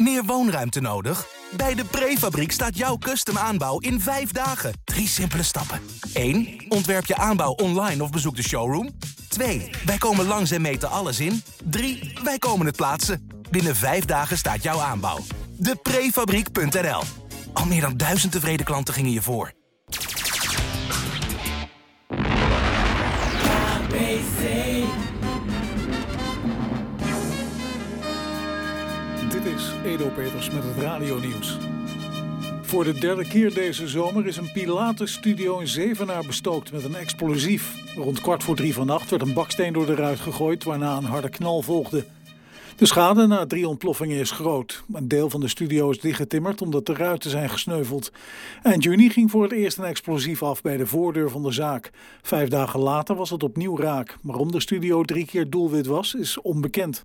Meer woonruimte nodig? Bij de Prefabriek staat jouw custom aanbouw in 5 dagen. 3 simpele stappen. 1. Ontwerp je aanbouw online of bezoek de showroom. 2. Wij komen langs en meten alles in. 3. Wij komen het plaatsen. Binnen 5 dagen staat jouw aanbouw. Deprefabriek.nl. Al meer dan 1000 tevreden klanten gingen je voor. Dit is Edo Peters met het radionieuws. Voor de 3e keer deze zomer is een Pilates-studio in Zevenaar bestookt met een explosief. Rond 2:45 vannacht werd een baksteen door de ruit gegooid, waarna een harde knal volgde. De schade na 3 ontploffingen is groot. Een deel van de studio is dichtgetimmerd omdat de ruiten zijn gesneuveld. Eind juni ging voor het eerst een explosief af bij de voordeur van de zaak. 5 dagen later was het opnieuw raak. Waarom de studio 3 keer doelwit was, is onbekend.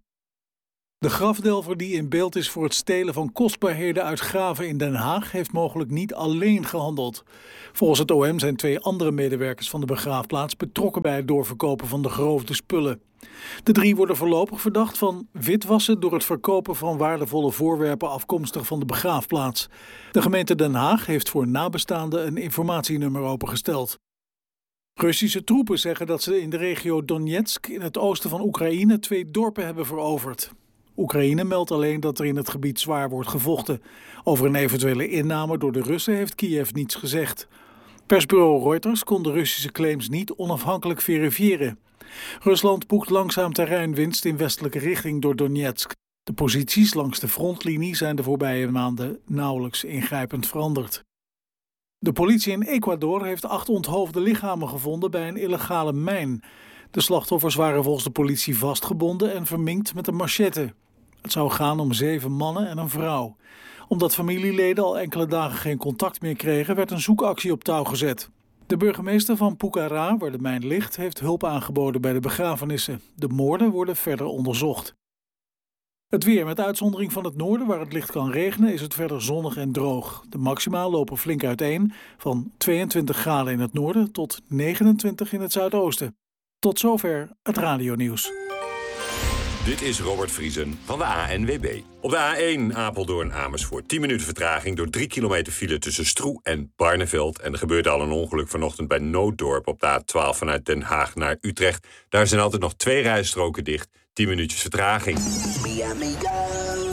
De grafdelver die in beeld is voor het stelen van kostbaarheden uit graven in Den Haag heeft mogelijk niet alleen gehandeld. Volgens het OM zijn 2 andere medewerkers van de begraafplaats betrokken bij het doorverkopen van de geroofde spullen. De 3 worden voorlopig verdacht van witwassen door het verkopen van waardevolle voorwerpen afkomstig van de begraafplaats. De gemeente Den Haag heeft voor nabestaanden een informatienummer opengesteld. Russische troepen zeggen dat ze in de regio Donetsk in het oosten van Oekraïne 2 dorpen hebben veroverd. Oekraïne meldt alleen dat er in het gebied zwaar wordt gevochten. Over een eventuele inname door de Russen heeft Kiev niets gezegd. Persbureau Reuters kon de Russische claims niet onafhankelijk verifiëren. Rusland boekt langzaam terreinwinst in westelijke richting door Donetsk. De posities langs de frontlinie zijn de voorbije maanden nauwelijks ingrijpend veranderd. De politie in Ecuador heeft 8 onthoofde lichamen gevonden bij een illegale mijn. De slachtoffers waren volgens de politie vastgebonden en verminkt met een machette. Het zou gaan om 7 mannen en een vrouw. Omdat familieleden al enkele dagen geen contact meer kregen, werd een zoekactie op touw gezet. De burgemeester van Pucará, waar de mijn ligt, heeft hulp aangeboden bij de begrafenissen. De moorden worden verder onderzocht. Het weer, met uitzondering van het noorden, waar het licht kan regenen, is het verder zonnig en droog. De maxima lopen flink uiteen, van 22 graden in het noorden tot 29 in het zuidoosten. Tot zover het radionieuws. Dit is Robert Vriesen van de ANWB. Op de A1 Apeldoorn-Amersfoort 10 minuten vertraging door 3 kilometer file tussen Stroe en Barneveld. En er gebeurde al een ongeluk vanochtend bij Nooddorp op de A12 vanuit Den Haag naar Utrecht. Daar zijn altijd nog 2 rijstroken dicht. 10 minuutjes vertraging.